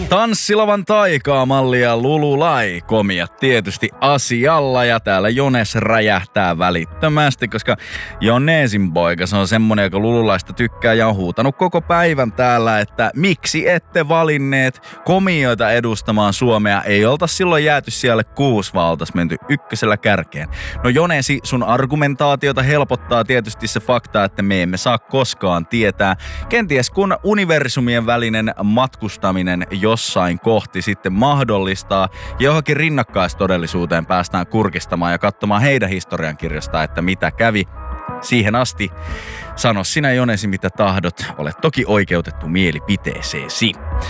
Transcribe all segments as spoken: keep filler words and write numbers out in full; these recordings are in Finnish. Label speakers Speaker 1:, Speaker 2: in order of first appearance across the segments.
Speaker 1: Tanssilavan taikaa mallia Lululai, komiat tietysti asialla ja täällä Jones räjähtää välittömästi, koska Jonesin poika, se on semmonen, joka Lululaista tykkää ja on huutanut koko päivän täällä, että miksi ette valinneet komioita edustamaan Suomea, ei olta silloin jääty siellä kuusi, vaan oltais menty ykkösellä kärkeen. No Jonesi, sun argumentaatiota helpottaa tietysti se fakta, että me emme saa koskaan tietää, kenties kun universumien välinen matkustaminen jossain kohti sitten mahdollistaa ja johonkin rinnakkaistodellisuuteen päästään kurkistamaan ja katsomaan heidän historiankirjasta, että mitä kävi. Siihen asti sano sinä Jonesi mitä tahdot, olet toki oikeutettu mielipiteeseesi.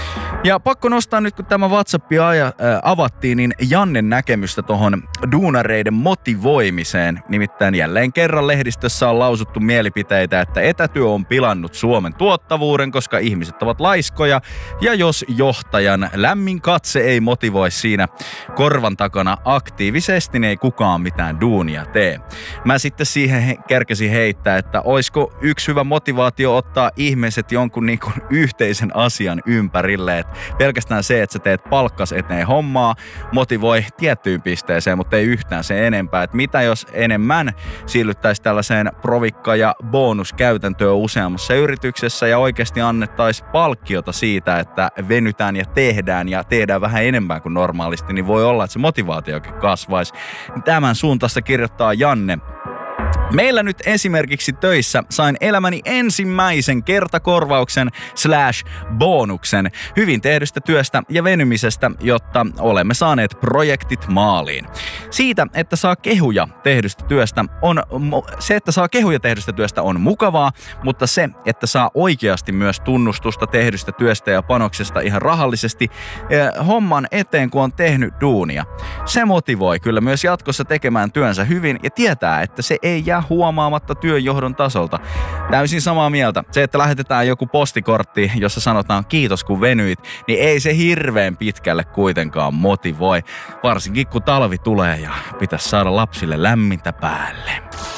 Speaker 1: Ja pakko nostaa nyt, kun tämä WhatsApp aja, äh, avattiin, niin Jannen näkemystä tohon duunareiden motivoimiseen. Nimittäin jälleen kerran lehdistössä on lausuttu mielipiteitä, että etätyö on pilannut Suomen tuottavuuden, koska ihmiset ovat laiskoja. Ja jos johtajan lämmin katse ei motivoi siinä korvan takana aktiivisesti, niin ei kukaan mitään duunia tee. Mä sitten siihen he- kerkesin heittää, että oisko yksi hyvä motivaatio ottaa ihmiset jonkun niin kuin yhteisen asian ympärille. Et pelkästään se, että sä teet palkkas eteen hommaa, motivoi tiettyyn pisteeseen, mutta ei yhtään sen enempää. Et mitä jos enemmän siirryttäisiin tällaiseen provikka- ja bonuskäytäntöön useammassa yrityksessä ja oikeasti annettaisiin palkkiota siitä, että venytään ja tehdään ja tehdään vähän enemmän kuin normaalisti, niin voi olla, että se motivaatiokin kasvaisi. Tämän suuntaista kirjoittaa Janne. Meillä nyt esimerkiksi töissä sain elämäni ensimmäisen kertakorvauksen slash bonuksen hyvin tehdystä työstä ja venymisestä, jotta olemme saaneet projektit maaliin. Siitä, että saa kehuja tehdystä työstä on, se, että saa kehuja tehdystä työstä on mukavaa, mutta se, että saa oikeasti myös tunnustusta tehdystä työstä ja panoksesta ihan rahallisesti homman eteen, kun on tehnyt duunia. Se motivoi kyllä myös jatkossa tekemään työnsä hyvin ja tietää, että se ei jää huomaamatta työnjohdon tasolta. Täysin samaa mieltä. Se, että lähetetään joku postikortti, jossa sanotaan kiitos kun venyit, niin ei se hirveän pitkälle kuitenkaan motivoi. Varsinkin kun talvi tulee ja pitäisi saada lapsille lämmintä päälle.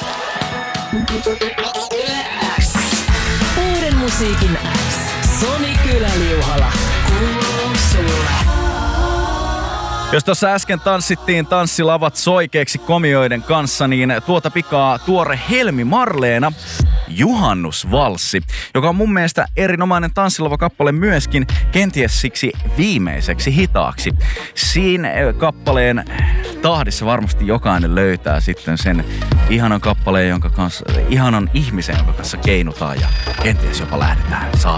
Speaker 2: Uuden musiikin X. Soni Kyläliuhala. Kuuluu sulle.
Speaker 1: Jos tuossa äsken tanssittiin tanssilavat soikeeksi komioiden kanssa, niin tuota pikaa tuore Helmi Marleena Juhannusvalssi, joka on mun mielestä erinomainen tanssilava-kappale myöskin, kenties siksi viimeiseksi hitaaksi. Siinä kappaleen tahdissa varmasti jokainen löytää sitten sen ihanan kappaleen, jonka kanssa, ihanan ihmisen, jonka kanssa keinutaan ja kenties jopa lähdetään saatella.